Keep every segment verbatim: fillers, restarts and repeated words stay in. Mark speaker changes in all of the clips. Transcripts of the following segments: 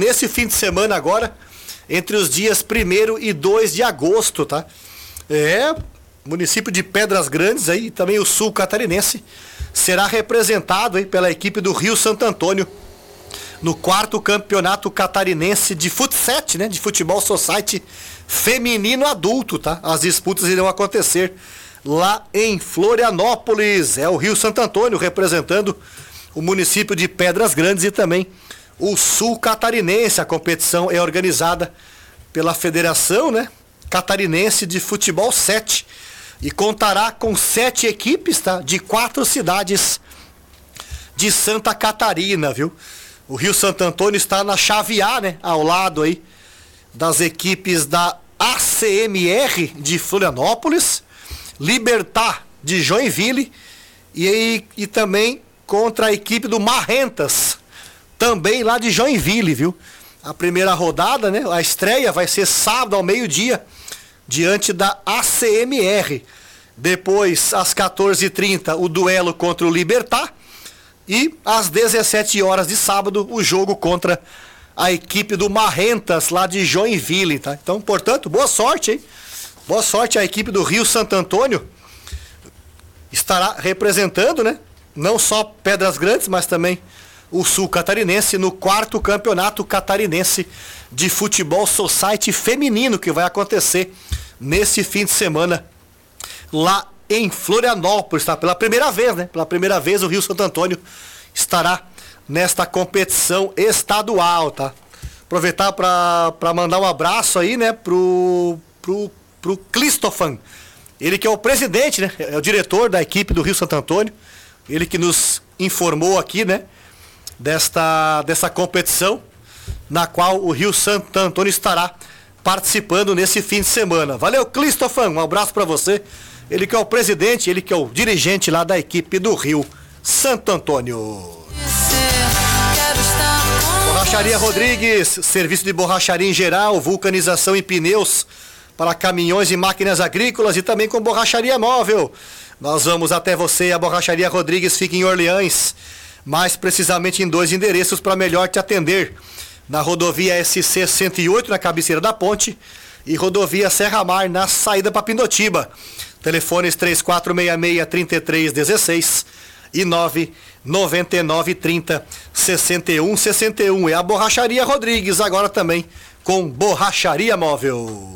Speaker 1: nesse fim de semana agora, entre os dias primeiro e dois de agosto, tá? É, município de Pedras Grandes aí, também o sul catarinense, será representado aí pela equipe do Rio Santo Antônio no quarto campeonato catarinense de futsal, né? De futebol society feminino adulto, tá? As disputas irão acontecer lá em Florianópolis. É o Rio Santo Antônio representando o município de Pedras Grandes e também o sul catarinense. A competição é organizada pela Federação, né, Catarinense de Futebol sete e contará com sete equipes, tá, de quatro cidades de Santa Catarina, viu? O Rio Santo Antônio está na chave A, né, ao lado aí das equipes da A C M R de Florianópolis, Libertar de Joinville e, e também contra a equipe do Marrentas, também lá de Joinville, viu? A primeira rodada, né? A estreia vai ser sábado ao meio-dia, diante da A C M R. Depois, às quatorze e trinta, o duelo contra o Libertar. E às dezessete horas de sábado, o jogo contra a equipe do Marrentas, lá de Joinville, tá? Então, portanto, boa sorte, hein? Boa sorte à equipe do Rio Santo Antônio. Estará representando, né? Não só Pedras Grandes, mas também o sul catarinense no quarto campeonato catarinense de futebol society feminino, que vai acontecer nesse fim de semana lá em Florianópolis, tá? Pela primeira vez, né? Pela primeira vez o Rio Santo Antônio estará nesta competição estadual, tá? Aproveitar para mandar um abraço aí, né, pro pro pro Clistofan, ele que é o presidente, né, é o diretor da equipe do Rio Santo Antônio, ele que nos informou aqui, né, desta, dessa competição, na qual o Rio Santo Antônio estará participando nesse fim de semana. Valeu, Clistofan, um abraço para você, ele que é o presidente, ele que é o dirigente lá da equipe do Rio Santo Antônio. Borracharia Rodrigues, serviço de borracharia em geral, vulcanização e pneus para caminhões e máquinas agrícolas e também com borracharia móvel. Nós vamos até você. A Borracharia Rodrigues fica em Orleans, mais precisamente em dois endereços para melhor te atender: na rodovia S C cento e oito, na cabeceira da ponte, e rodovia Serra Mar, na saída para Pindotiba. Telefones três quatro seis seis, três três um seis e nove nove nove, trinta, sessenta e um, sessenta e um. É a Borracharia Rodrigues, agora também com borracharia móvel.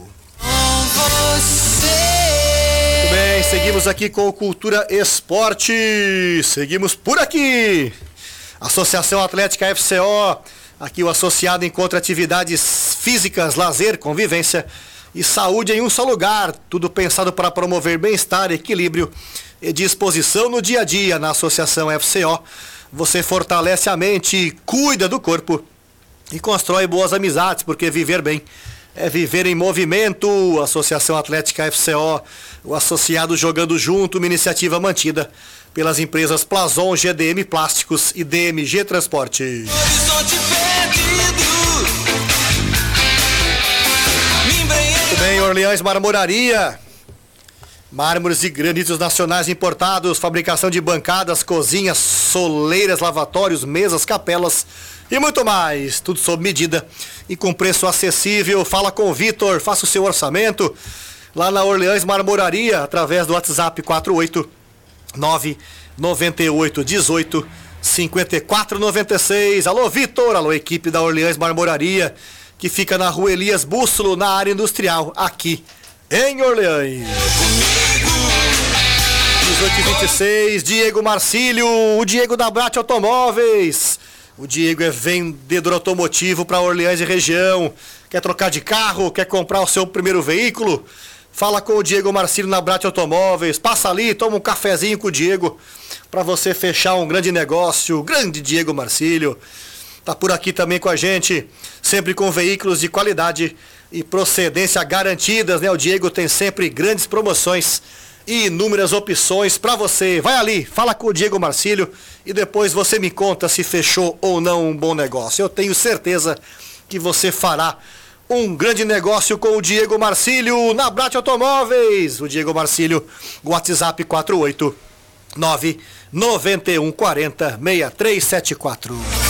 Speaker 1: Muito bem, seguimos aqui com o Cultura Esporte. Seguimos por aqui. Associação Atlética F C O. Aqui o associado encontra atividades físicas, lazer, convivência e saúde em um só lugar. Tudo pensado para promover bem-estar, equilíbrio e disposição no dia a dia. Na Associação F C O, você fortalece a mente, cuida do corpo e constrói boas amizades, porque viver bem é viver em movimento. Associação Atlética F C O, o associado jogando junto, uma iniciativa mantida pelas empresas Plazon, G D M Plásticos e D M G Transporte. Muito bem, Orleans Marmoraria. Mármores e granitos nacionais importados, fabricação de bancadas, cozinhas, soleiras, lavatórios, mesas, capelas e muito mais. Tudo sob medida e com preço acessível. Fala com o Vitor, faça o seu orçamento lá na Orleans Marmoraria através do WhatsApp quatro oito nove nove oito um oito cinco quatro nove seis. Alô, Vitor. Alô, equipe da Orleans Marmoraria, que fica na Rua Elias Bússolo, na área industrial, aqui em Orleans. dezoito e vinte e seis, Diego Marcílio, o Diego da Brat Automóveis. O Diego é vendedor automotivo para Orleans e região. Quer trocar de carro? Quer comprar o seu primeiro veículo? Fala com o Diego Marcílio na Brat Automóveis. Passa ali, toma um cafezinho com o Diego para você fechar um grande negócio. Grande Diego Marcílio. Tá por aqui também com a gente, sempre com veículos de qualidade e procedência garantidas, né? O Diego tem sempre grandes promoções e inúmeras opções para você. Vai ali, fala com o Diego Marcílio e depois você me conta se fechou ou não um bom negócio. Eu tenho certeza que você fará um grande negócio com o Diego Marcílio na Brat Automóveis. O Diego Marcílio, WhatsApp quatro oito nove nove um quatro zero seis três sete quatro.